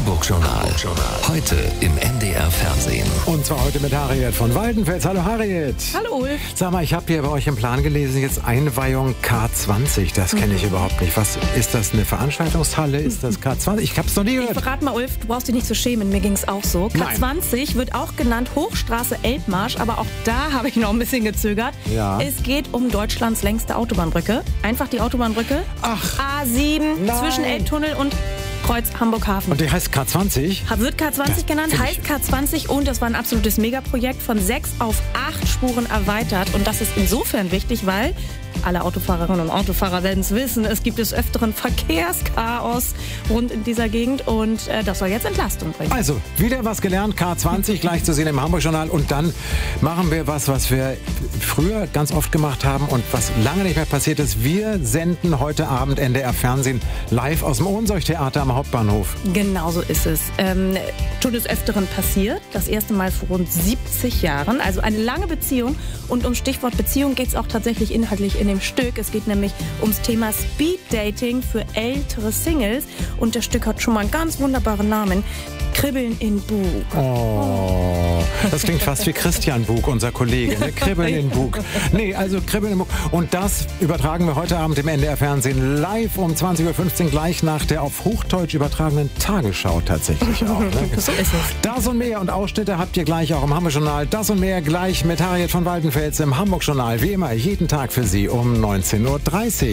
Hamburg-Journal. Heute im NDR Fernsehen. Und zwar heute mit Harriet von Waldenfels. Hallo Harriet. Hallo Ulf. Sag mal, ich habe hier bei euch im Plan gelesen, jetzt Einweihung K20. Das kenne ich überhaupt nicht. Was ist das, eine Veranstaltungshalle? Ist das K20? Ich habe es noch nie gehört. Ich verrate mal, Ulf, du brauchst dich nicht zu schämen. Mir ging es auch so. K20 wird auch genannt Hochstraße Elbmarsch, aber auch da habe ich noch ein bisschen gezögert. Ja. Es geht um Deutschlands längste Autobahnbrücke. Einfach die Autobahnbrücke. Ach. A7 Nein. zwischen Elbtunnel und Kreuz Hamburg-Hafen. Und die heißt K20? Wird K20 genannt, heißt K20 und das war ein absolutes Megaprojekt, von 6 auf 8 Spuren erweitert. Und das ist insofern wichtig, weil alle Autofahrerinnen und Autofahrer werden es wissen, es gibt des Öfteren Verkehrschaos rund in dieser Gegend und das soll jetzt Entlastung bringen. Also, wieder was gelernt, K20, gleich zu sehen im Hamburg-Journal. Und dann machen wir was wir früher ganz oft gemacht haben und was lange nicht mehr passiert ist. Wir senden heute Abend NDR Fernsehen live aus dem Ohnsorg-Theater am Hauptbahnhof. Genau so ist es. Schon des Öfteren passiert, das erste Mal vor rund 70 Jahren. Also eine lange Beziehung. Und um Stichwort Beziehung geht es auch tatsächlich inhaltlich in dem Stück. Es geht nämlich ums Thema Speed-Dating für ältere Singles. Und das Stück hat schon mal einen ganz wunderbaren Namen. Kribbeln in Bug. Oh, das klingt fast wie Christian Bug, unser Kollege. Ne? Kribbeln in Bug. Nee, also Kribbeln in Bug. Und das übertragen wir heute Abend im NDR Fernsehen live um 20.15 Uhr gleich nach der auf Hochdeutsch übertragenen Tagesschau tatsächlich auch. Ne? So ist es. Das und mehr und Ausschnitte habt ihr gleich auch im Hamburg-Journal. Das und mehr gleich mit Harriet von Waldenfels im Hamburg-Journal. Wie immer, jeden Tag für Sie um 19.30 Uhr.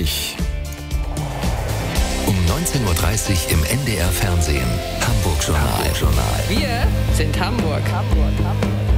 Um 19.30 Uhr im NDR Fernsehen. Hamburg-Journal. Wir sind Hamburg.